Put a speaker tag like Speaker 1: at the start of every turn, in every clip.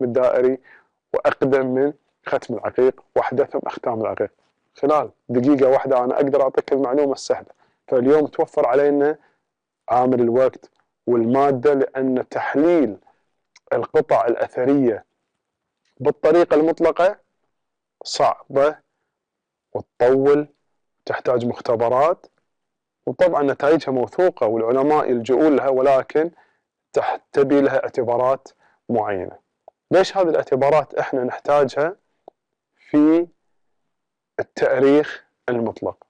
Speaker 1: الختم الدائري وأقدم من ختم العقيق وأحدثهم أختام العقيق. خلال دقيقة واحدة أنا أقدر أعطيك المعلومة السهلة. فاليوم توفر علينا عامل الوقت والمادة، لأن تحليل القطع الأثرية بالطريقة المطلقة صعبة وتطول، تحتاج مختبرات، وطبعا نتائجها موثوقة والعلماء يلجؤون لها، ولكن تبي لها اعتبارات معينة. ليش هذه الاعتبارات احنا نحتاجها في التاريخ المطلق؟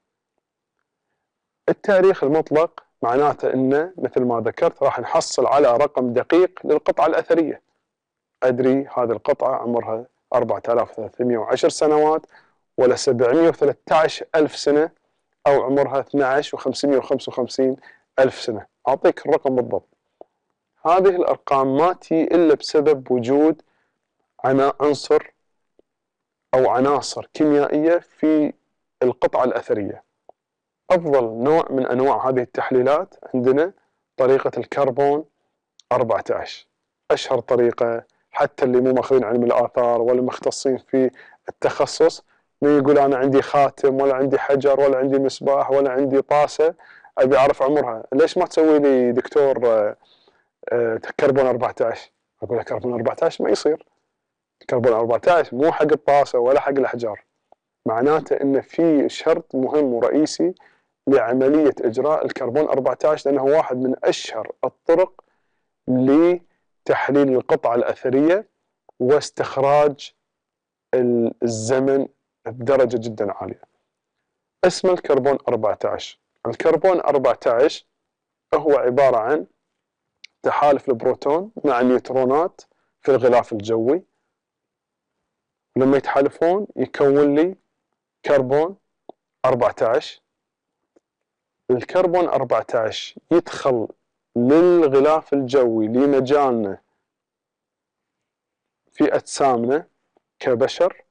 Speaker 1: التاريخ المطلق معناته انه مثل ما ذكرت راح نحصل على رقم دقيق للقطعة الأثرية. أدري هذه القطعة عمرها 4310 سنوات ولا 713 ألف سنة أو عمرها 12 و555 ألف سنة، أعطيك الرقم بالضبط. هذه الأرقام ما تجي إلا بسبب وجود عنصر أو عناصر كيميائية في القطعة الأثرية. أفضل نوع من أنواع هذه التحليلات عندنا طريقة الكربون 14، أشهر طريقة، حتى اللي مو ماخذين علم الآثار ولا مختصين في التخصص ما يقول أنا عندي خاتم ولا عندي حجر ولا عندي مصباح ولا عندي طاسة أبي أعرف عمرها، ليش ما تسوي لي دكتور كربون 14؟ أقول لك كربون 14 ما يصير، كربون 14 مو حق الطاسة ولا حق الأحجار. معناته إن في شرط مهم ورئيسي لعملية إجراء الكربون 14، لأنه واحد من أشهر الطرق لتحليل القطعة الأثرية واستخراج الزمن بدرجة جدا عالية. اسم الكربون 14. الكربون 14 هو عبارة عن تحالف البروتون مع النيوترونات في الغلاف الجوي، لما يتحالفون يكون لي كربون 14. الكربون 14 يدخل للغلاف الجوي لمجالنا في أجسامنا كبشر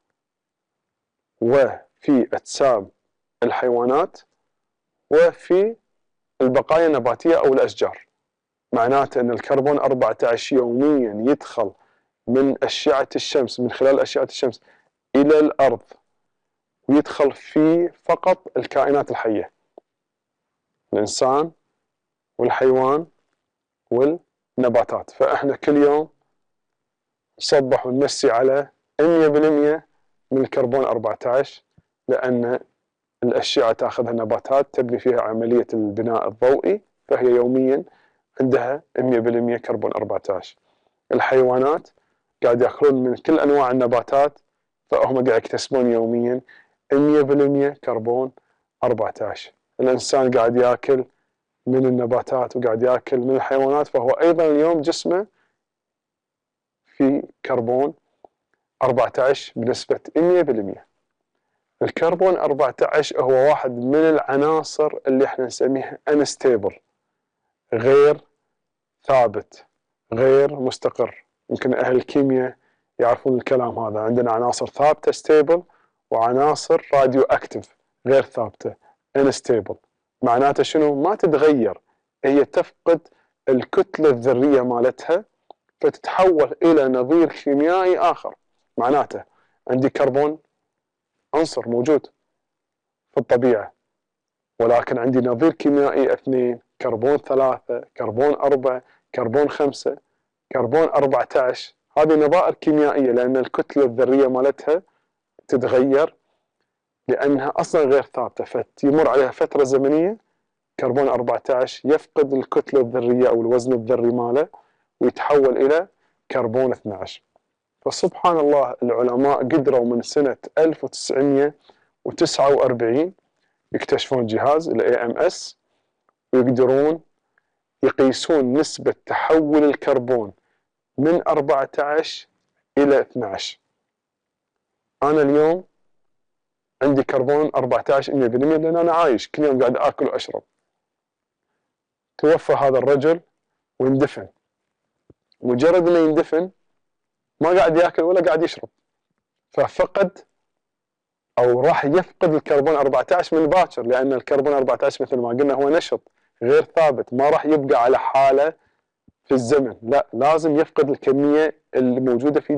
Speaker 1: وفي أجسام الحيوانات وفي البقايا النباتية أو الأشجار. معناته أن الكربون 14 يوميا يدخل من أشعة الشمس، من خلال أشعة الشمس إلى الأرض، ويدخل في فقط الكائنات الحية، الإنسان والحيوان والنباتات. فإحنا كل يوم نصبح ونمسي على 100% من الكربون 14، لأن الأشعة تأخذها النباتات تبني فيها عملية البناء الضوئي، فهي يوميا عندها 100% كربون 14. الحيوانات قاعد يأكلون من كل أنواع النباتات، فهم قاعد يكتسبون يوميا 100% كربون 14. الإنسان قاعد يأكل من النباتات وقاعد يأكل من الحيوانات، فهو أيضا اليوم جسمه في كربون 14 بنسبة 100%. الكربون 14 هو واحد من العناصر اللي احنا نسميها unstable، غير ثابت، غير مستقر. يمكن أهل الكيمياء يعرفون الكلام هذا. عندنا عناصر ثابتة stable وعناصر راديو أكتف غير ثابتة unstable. معناته شنو؟ ما تتغير، هي تفقد الكتلة الذرية مالتها فتتحول إلى نظير كيميائي آخر. معناته عندي كربون عنصر موجود في الطبيعة، ولكن عندي نظير كيميائي 2، كربون 3، كربون 4، كربون 5، كربون 14. هذه نظائر كيميائية لأن الكتلة الذرية مالتها تتغير لأنها أصلا غير ثابتة، فتمر عليها فترة زمنية كربون 14 يفقد الكتلة الذرية أو الوزن الذري ماله ويتحول إلى كربون 12. فسبحان الله العلماء قدروا من سنة 1949 يكتشفون جهاز ال AMS ويقدرون يقيسون نسبة تحول الكربون من 14 إلى 12. أنا اليوم عندي كربون 14 100%، لأن أنا عايش كل يوم قاعد آكل وأشرب. توفى هذا الرجل واندفن، مجرد ما يندفن ما قاعد ياكل ولا قاعد يشرب، ففقد او راح يفقد الكربون 14 من باكر، لان الكربون 14 مثل ما قلنا هو نشط غير ثابت، ما راح يبقى على حاله في الزمن، لا لازم يفقد الكميه اللي موجوده في